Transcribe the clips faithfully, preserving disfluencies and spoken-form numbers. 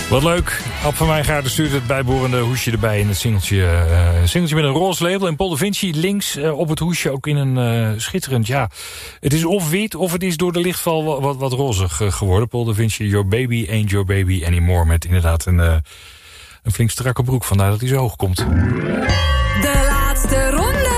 Wat leuk. Ab van Wijngaarden stuurt het bijbehorende hoesje erbij in het singeltje. Uh, singeltje met een roze label. En Paul da Vinci links uh, op het hoesje ook in een uh, schitterend... Ja, het is of wit of het is door de lichtval wat, wat, wat rozig uh, geworden. Paul da Vinci, Your Baby Ain't Your Baby Anymore. Met inderdaad een, uh, een flink strakke broek. Vandaar dat hij zo hoog komt. De laatste ronde.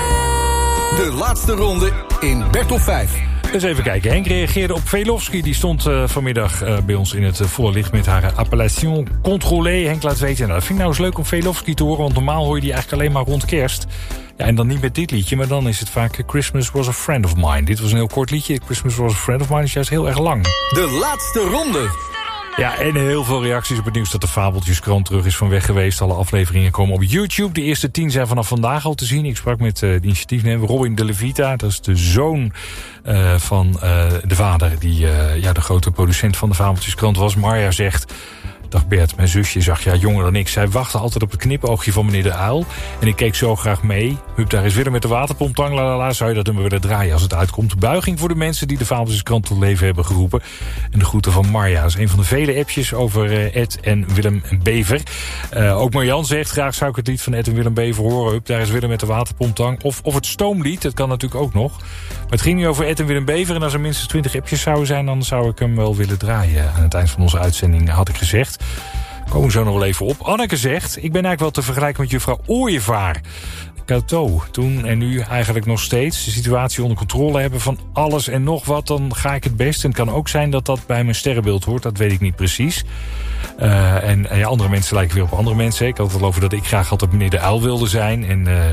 De laatste ronde in Bertel vijf. Eens even kijken. Henk reageerde op Velofsky. Die stond uh, vanmiddag uh, bij ons in het uh, volle licht met haar appellation contrôlée. Henk laat weten. Nou, dat vind ik nou eens leuk om Velofsky te horen. Want normaal hoor je die eigenlijk alleen maar rond kerst. Ja, en dan niet met dit liedje. Maar dan is het vaak Christmas Was a Friend of Mine. Dit was een heel kort liedje. Christmas Was a Friend of Mine is juist heel erg lang. De laatste ronde. Ja, en heel veel reacties op het nieuws dat de Fabeltjeskrant terug is van weg geweest. Alle afleveringen komen op YouTube. De eerste tien zijn vanaf vandaag al te zien. Ik sprak met uh, de initiatiefnemer Robin de Levita. Dat is de zoon uh, van uh, de vader die uh, ja, de grote producent van de Fabeltjeskrant was. Marja zegt... Dag Bert, mijn zusje zag ja jonger dan ik. Zij wachtte altijd op het knipoogje van meneer de Uil. En ik keek zo graag mee. Hup, daar is Willem met de waterpomp. Tang, la, la, la, zou je dat nummer willen draaien als het uitkomt. Buiging voor de mensen die de Fabeltjeskrant tot leven hebben geroepen. En de groeten van Marja. Dat is een van de vele appjes over uh, Ed en Willem Bever. Uh, ook Marjan zegt, graag zou ik het lied van Ed en Willem Bever horen. Hup, daar is Willem met de waterpomp. Tang. Of, of het stoomlied, dat kan natuurlijk ook nog. Maar het ging nu over Ed en Willem Bever. En als er minstens twintig appjes zouden zijn, dan zou ik hem wel willen draaien. Aan het eind van onze uitzending had ik gezegd. Komen we zo nog wel even op. Anneke zegt, ik ben eigenlijk wel te vergelijken met juffrouw Ooyevaar. Cateau, toen en nu eigenlijk nog steeds de situatie onder controle hebben van alles en nog wat, dan ga ik het best. En het kan ook zijn dat dat bij mijn sterrenbeeld hoort, dat weet ik niet precies. Uh, en uh, ja, andere mensen lijken weer op andere mensen. Ik had het al over dat ik graag altijd meneer de Uil wilde zijn. En uh, uh,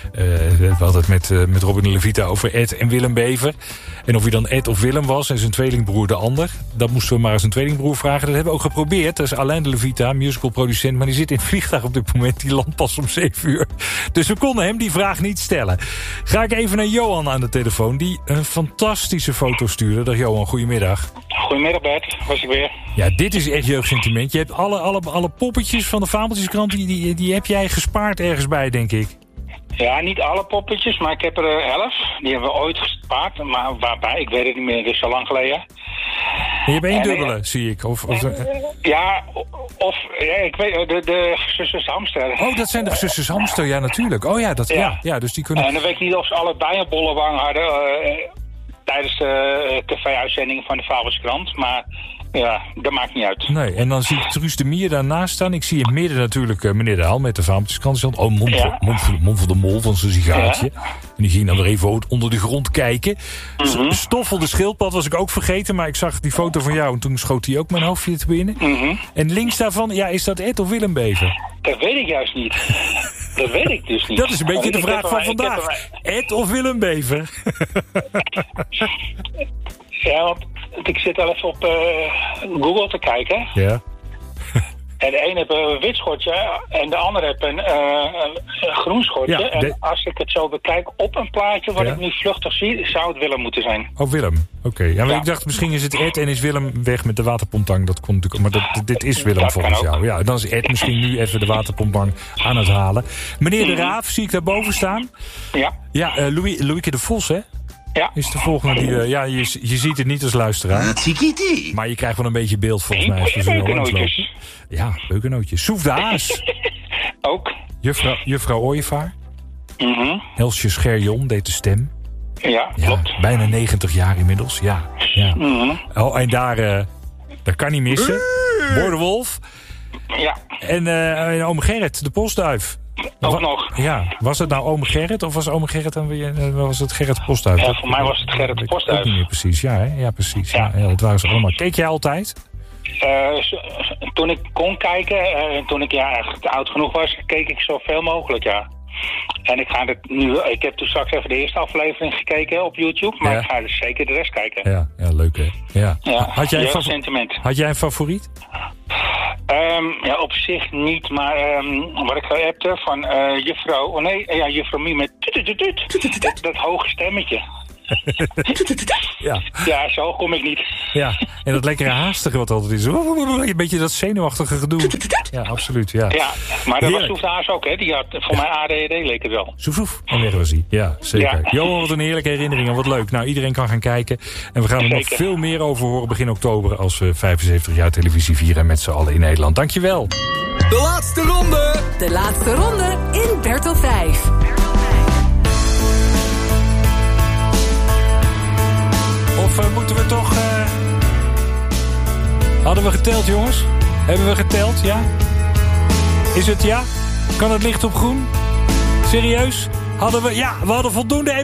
we hadden het met, uh, met Robin de Levita over Ed en Willem Bever. En of hij dan Ed of Willem was en zijn tweelingbroer de ander. Dat moesten we maar aan zijn tweelingbroer vragen. Dat hebben we ook geprobeerd. Dat is Alain de Levita, musicalproducent. Maar die zit in het vliegtuig op dit moment. Die landt pas om zeven uur. Dus we konden hem die vraag niet stellen. Ga ik even naar Johan aan de telefoon. Die een fantastische foto stuurde. Dag Johan, goedemiddag. Goedemiddag Bert, was ik weer. Ja, dit is echt jeugdsentiment. Je hebt alle, alle, alle poppetjes van de Fabeltjeskrant, die, die, die heb jij gespaard ergens bij, denk ik. Ja, niet alle poppetjes, maar ik heb er uh, elf. Die hebben we ooit gespaard, maar waarbij, ik weet het niet meer, het is zo lang geleden. En je hebt één en, dubbele, uh, zie ik. Of, of, uh, ja, of, ja, ik weet, de, de zusters Hamster. Oh, dat zijn de zusters Hamster, ja, natuurlijk. Oh ja, dat, ja. Ja, ja, dus die kunnen... En dan weet ik niet of ze allebei een bolle wang hadden uh, tijdens de tv-uitzending van de Fabeltjeskrant, maar... Ja, dat maakt niet uit. Nee, en dan zie ik Truus de Mier daarnaast staan. Ik zie in het midden natuurlijk uh, meneer de Haal met de Fabeltjeskrant. Oh, mond, ja. mond, mond voor de mol van zijn sigaartje. Ja. En die ging dan weer even onder de grond kijken. Mm-hmm. Stoffel de schildpad was ik ook vergeten. Maar ik zag die foto van jou en toen schoot hij ook mijn hoofdje te binnen. Mm-hmm. En links daarvan, ja, is dat Ed of Willem Bever? Dat weet ik juist niet. Dat weet ik dus niet. Dat is een beetje de ik vraag van er, vandaag. Ed of Willem Bever? Ja, want ik zit al even op uh, Google te kijken. Ja. En de een heeft een wit schortje en de ander heeft een, uh, een groen schortje. Ja, de... En als ik het zo bekijk op een plaatje wat ja. ik nu vluchtig zie, zou het Willem moeten zijn. Oh, Willem. Oké. Okay. Ja, maar ja. ik dacht misschien is het Ed en is Willem weg met de waterpomptang. Dat kon natuurlijk. Maar dat, dit is Willem dat volgens jou. Ja, dan is Ed misschien nu even de waterpomptang aan het halen. Meneer de Raaf, zie ik daarboven staan? Ja. Ja, uh, Louis, Louieke de Vos, hè? Ja. Is de volgende die... Uh, ja, je, je ziet het niet als luisteraar. Maar je krijgt wel een beetje beeld volgens mij. Als we zo langslopen. Ja, beukennootjes. Soef de Haas. Ook. Juffrouw, juffrouw Ooyevaar. Mm-hmm. Helsje Scherjon deed de stem. Ja, ja, klopt. Bijna negentig jaar inmiddels, ja. ja. Mm-hmm. Oh, en daar... Uh, dat kan niet missen. Boordewolf. Ja. En, uh, en oom Gerrit, de postduif. Ook Wa- nog. Ja, was het nou oom Gerrit of was oom Gerrit dan weer, uh, was het Gerrit de Postduif? Ja, voor mij was het Gerrit de Postduif. Ook niet meer precies, ja, hè? Ja, precies. Ja. Ja, ja, dat waren ze allemaal. Keek jij altijd? Uh, toen ik kon kijken, uh, toen ik ja, echt oud genoeg was, keek ik zoveel mogelijk, ja. En ik ga het nu, ik heb toen straks even de eerste aflevering gekeken op YouTube, maar ja. ik ga dus zeker de rest kijken. Ja, ja leuk hè. Ja. Ja, had, jij favor- sentiment. had jij een favoriet? Um, ja, op zich niet, maar um, wat ik heb van uh, juffrouw, oh nee, ja, juffrouw Mie met tut, tut, tut, tut, dat hoge stemmetje. Ja. Ja, zo kom ik niet. Ja, en dat lekkere haastige wat altijd is. Een beetje dat zenuwachtige gedoe. Ja, absoluut, ja. Ja, maar dat Heerlijk. was Soef de Haas ook, hè? Die had voor mij A D H D leek het wel. Soef, soef. En weg was hij. Ja, zeker. Ja. Johan, wat een heerlijke herinnering en wat leuk. Nou, iedereen kan gaan kijken. En we gaan er nog Zeker. veel meer over horen begin oktober... als we vijfenzeventig jaar televisie vieren met z'n allen in Nederland. Dankjewel. De laatste ronde. De laatste ronde in Bertel vijf. Of uh, moeten we toch... Uh... Hadden we geteld, jongens? Hebben we geteld, ja? Is het ja? Kan het licht op groen? Serieus? Hadden we... Ja, we hadden voldoende...